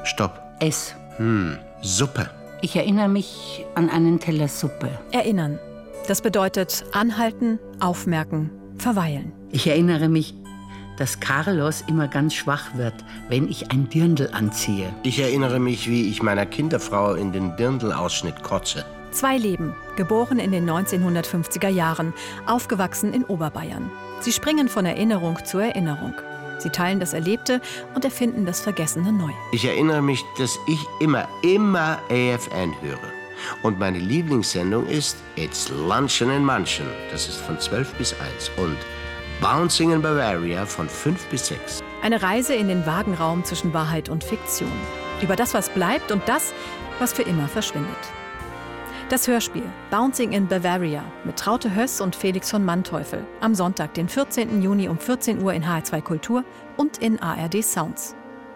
Stopp. S. Suppe. Ich erinnere mich an einen Teller Suppe. Erinnern. Das bedeutet anhalten, aufmerken, verweilen. Ich erinnere mich, dass Carlos immer ganz schwach wird, wenn ich ein Dirndl anziehe. Ich erinnere mich, wie ich meiner Kinderfrau in den Dirndl-Ausschnitt kotze. 2 Leben, geboren in den 1950er Jahren, aufgewachsen in Oberbayern. Sie springen von Erinnerung zu Erinnerung. Sie teilen das Erlebte und erfinden das Vergessene neu. Ich erinnere mich, dass ich immer AFN höre. Und meine Lieblingssendung ist It's Luncheon in Manchen. Das ist von 12 bis 1. Und Bouncing in Bavaria von 5 bis 6. Eine Reise in den vagen Raum zwischen Wahrheit und Fiktion. Über das, was bleibt und das, was für immer verschwindet. Das Hörspiel Bouncing in Bavaria mit Traute Höss und Felix von Manteuffel. Am Sonntag, den 14. Juni um 14 Uhr in HR2 Kultur und in ARD Sounds.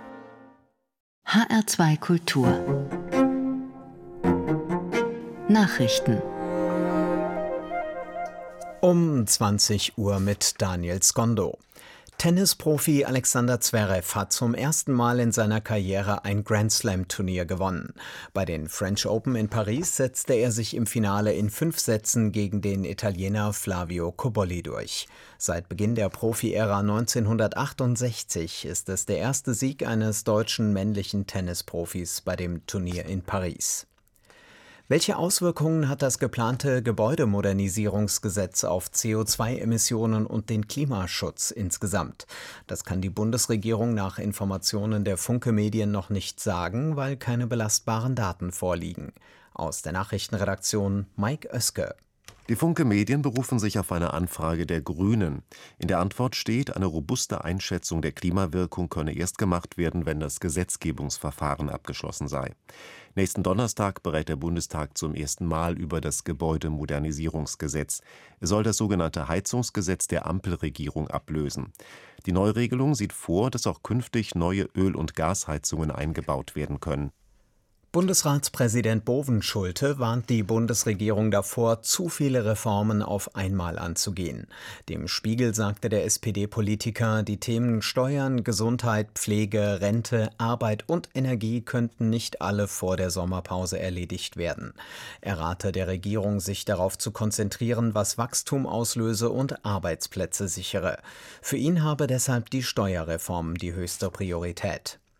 HR2 Kultur. Nachrichten. Um 20 Uhr mit Daniel Skondo. Tennisprofi Alexander Zverev hat zum ersten Mal in seiner Karriere ein Grand-Slam-Turnier gewonnen. Bei den French Open in Paris setzte er sich im Finale in 5 Sätzen gegen den Italiener Flavio Cobolli durch. Seit Beginn der Profi-Ära 1968 ist es der erste Sieg eines deutschen männlichen Tennisprofis bei dem Turnier in Paris. Welche Auswirkungen hat das geplante Gebäudemodernisierungsgesetz auf CO2-Emissionen und den Klimaschutz insgesamt? Das kann die Bundesregierung nach Informationen der Funke-Medien noch nicht sagen, weil keine belastbaren Daten vorliegen. Aus der Nachrichtenredaktion Mike Oeske. Die Funke-Medien berufen sich auf eine Anfrage der Grünen. In der Antwort steht, eine robuste Einschätzung der Klimawirkung könne erst gemacht werden, wenn das Gesetzgebungsverfahren abgeschlossen sei. Nächsten Donnerstag berät der Bundestag zum ersten Mal über das Gebäudemodernisierungsgesetz. Es soll das sogenannte Heizungsgesetz der Ampelregierung ablösen. Die Neuregelung sieht vor, dass auch künftig neue Öl- und Gasheizungen eingebaut werden können. Bundesratspräsident Bovenschulte warnt die Bundesregierung davor, zu viele Reformen auf einmal anzugehen. Dem Spiegel sagte der SPD-Politiker, die Themen Steuern, Gesundheit, Pflege, Rente, Arbeit und Energie könnten nicht alle vor der Sommerpause erledigt werden. Er rate der Regierung, sich darauf zu konzentrieren, was Wachstum auslöse und Arbeitsplätze sichere. Für ihn habe deshalb die Steuerreform die höchste Priorität.